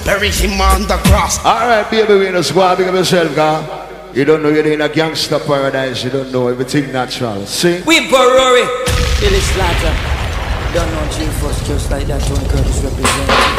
bury him on the cross. Alright, baby, we just go and pick up yourself, God. You don't know you're in a gangster paradise. You don't know everything natural. See? We Barori, Billy Slaughter. Don't know G-Force just like that. Tony Curtis represents.